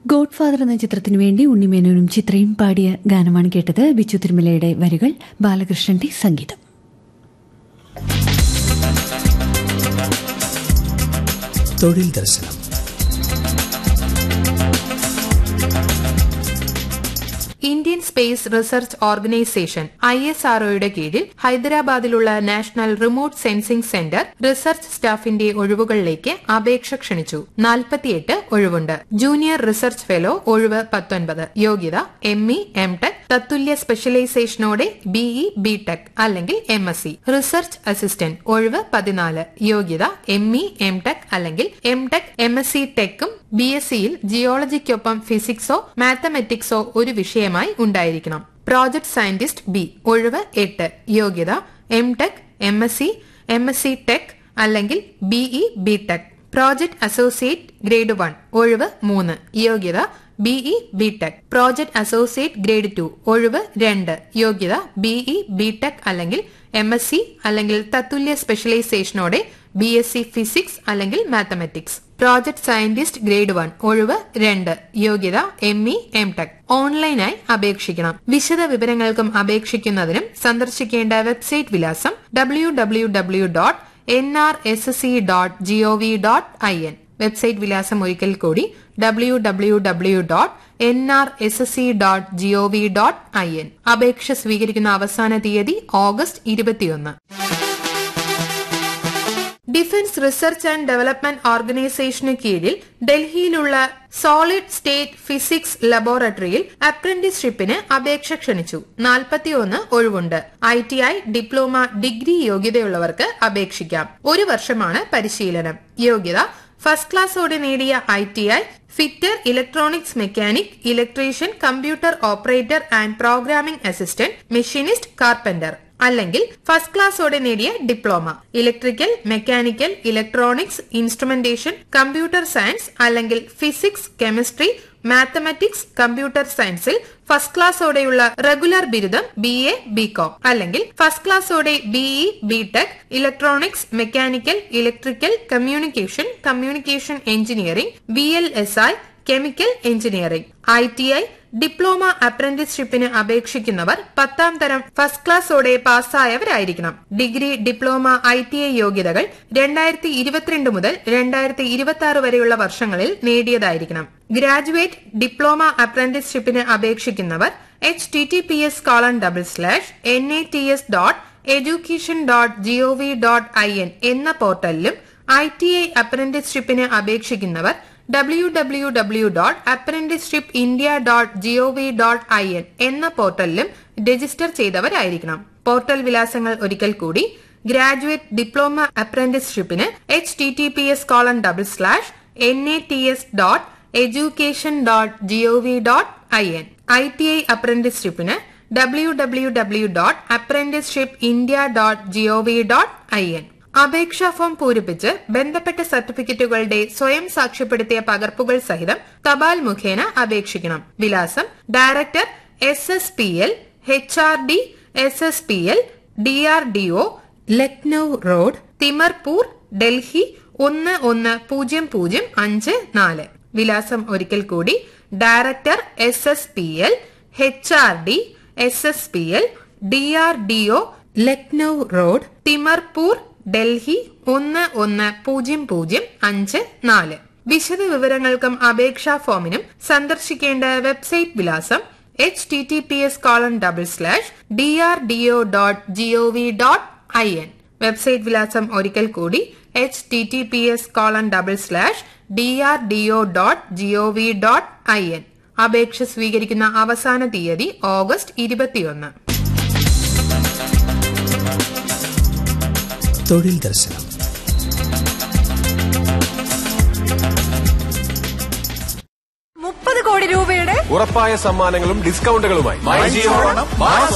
God father എന്ന ചിത്രത്തിനു വേണ്ടി ഉണ്ണിമേനോനും ചിത്രയും പാടിയ ഗാനമാണ് കേട്ടത്. ബിച്ചു തിരുമലയുടെ വരികൾ, ബാലകൃഷ്ണന്റെ സംഗീതം. തൊഴിൽ ദർശനം. ഇന്ത്യൻ സ്പേസ് റിസർച്ച് ഓർഗനൈസേഷൻ ISROയുടെ കീഴിൽ ഹൈദരാബാദിലുള്ള national remote sensing centre research സ്റ്റാഫിന്റെ ഒഴിവുകളിലേക്ക് അപേക്ഷ ക്ഷണിച്ചു. 48 ഒഴിവുണ്ട്. ജൂനിയർ റിസർച്ച് ഫെലോ ഒഴിവ് 19. യോഗ്യത ME, MTech, തത്തുല്യ സ്പെഷ്യലൈസേഷനോടെ BE, BTech അല്ലെങ്കിൽ MSc. റിസർച്ച് അസിസ്റ്റന്റ് ഒഴിവ് 14. യോഗ്യത ME, MTech അല്ലെങ്കിൽ MTech, MSc ടെക്കും BScയിൽ ജിയോളജിക്കൊപ്പം ഫിസിക്സോ മാത്തമാറ്റിക്സോ ഒരു വിഷയമായി ഉണ്ടായിരിക്കണം. പ്രോജക്ട് സയന്റിസ്റ്റ് B ഒഴിവ് 8. യോഗ്യത MTech, MSc, MSc ടെക് അല്ലെങ്കിൽ BE, BTech. Project associate grade 1 ഒഴിവ് 3. യോഗ്യത BE, BTech. Project associate grade 2 ഒഴിവ് 2. യോഗ്യത BE, BTech അല്ലെങ്കിൽ MSc അല്ലെങ്കിൽ തത്തുല്യ സ്പെഷ്യലൈസേഷനോടെ BSc ഫിസിക്സ് അല്ലെങ്കിൽ മാത്തമാറ്റിക്സ്. പ്രോജക്ട് സയന്റിസ്റ്റ് ഗ്രേഡ് 1 ഒഴിവ് 2. യോഗ്യത ME, MTech. ഓൺലൈനായി അപേക്ഷിക്കണം. വിശദ വിവരങ്ങൾക്കും അപേക്ഷിക്കുന്നതിനും സന്ദർശിക്കേണ്ട വെബ്സൈറ്റ് വിലാസം www.nrsc.gov.in. വെബ്സൈറ്റ് വിലാസം ഒരിക്കൽ കൂടി www.nrsc.gov.in. അപേക്ഷ സ്വീകരിക്കുന്ന അവസാന തീയതി August 21. Defence research and development ഓർഗനൈസേഷന് കീഴിൽ ഡൽഹിയിലുള്ള സോളിഡ് സ്റ്റേറ്റ് ഫിസിക്സ് ലബോറട്ടറിയിൽ അപ്രന്റീസ്ഷിപ്പിന് അപേക്ഷ ക്ഷണിച്ചു. 41 ഒഴിവുണ്ട്. ITI, ഡിപ്ലോമ, ഡിഗ്രി യോഗ്യതയുള്ളവർക്ക് അപേക്ഷിക്കാം. 1 വർഷമാണ് പരിശീലനം. യോഗ്യത ഫസ്റ്റ് ക്ലാസ്സോടെ നേടിയ ITI, fitter, electronics mechanic, electrician, computer operator and programming assistant, machinist, carpenter അല്ലെങ്കിൽ ഫസ്റ്റ് ക്ലാസ്സോടെ നേടിയ diploma, electrical, mechanical, electronics, instrumentation, computer science അല്ലെങ്കിൽ ഫിസിക്സ്, കെമിസ്ട്രി, മാത്തമാറ്റിക്സ്, കമ്പ്യൂട്ടർ സയൻസിൽ ഫസ്റ്റ് ക്ലാസ്സോടെയുള്ള റെഗുലർ ബിരുദം BA, BCom അല്ലെങ്കിൽ first ക്ലാസ്സോടെ BE, BTech, electronics, mechanical, electrical, communication engineering, VLSI, chemical engineering. ITI, diploma അപ്രന്റീസ്ഷിപ്പിന് അപേക്ഷിക്കുന്നവർ 10ാം തരം first ക്ലാസ്സോടെ പാസ്സായവരായിരിക്കണം. Degree, diploma, ITI യോഗ്യതകൾ 2022 മുതൽ 2026 വരെയുള്ള വർഷങ്ങളിൽ നേടിയതായിരിക്കണം. Graduate diploma അപ്രന്റീസ്ഷിപ്പിന് അപേക്ഷിക്കുന്നവർ https://nats.education.gov.in എന്ന പോർട്ടലിലും ITI അപ്രന്റീസ്ഷിപ്പിന് അപേക്ഷിക്കുന്നവർ www.apprenticeshipindia.gov.in എന്ന പോർട്ടലിലും രജിസ്റ്റർ ചെയ്തവരായിരിക്കണം. പോർട്ടൽ വിലാസങ്ങൾ ഒരിക്കൽ കൂടി: graduate diploma അപ്രന്റീസ്ഷിപ്പിന് https://nats.education.gov.in. ITI അപ്രന്റീസ്ഷിപ്പിന് www.apprenticeshipindia.gov.in. അപേക്ഷാ ഫോം പൂരിപ്പിച്ച് ബന്ധപ്പെട്ട സർട്ടിഫിക്കറ്റുകളുടെ സ്വയം സാക്ഷ്യപ്പെടുത്തിയ പകർപ്പുകൾ സഹിതം തപാൽ മുഖേന അപേക്ഷിക്കണം. വിലാസം: director SSPL, HRD, SSPL, DRDO, Lucknow road, Timarpur, Delhi 110054. വിലാസം ഒരിക്കൽ കൂടി: director SSPL, HRD, SSPL, DRDO, Lucknow road, Timarpur, Delhi 110054. വിശദ വിവരങ്ങൾക്കും അപേക്ഷാ ഫോമിനും സന്ദർശിക്കേണ്ട വെബ്സൈറ്റ് വിലാസം https://drdo.gov.in. വെബ്സൈറ്റ് വിലാസം ഒരിക്കൽ കൂടി: https://drdo.gov.in. അപേക്ഷ സ്വീകരിക്കുന്ന അവസാന തീയതി ഓഗസ്റ്റ് 21. തൊഴിൽ ദർശനം. കോടി രൂപയുടെ ഉറപ്പായ സമ്മാനങ്ങളും ഡിസ്കൗണ്ടുകളുമായി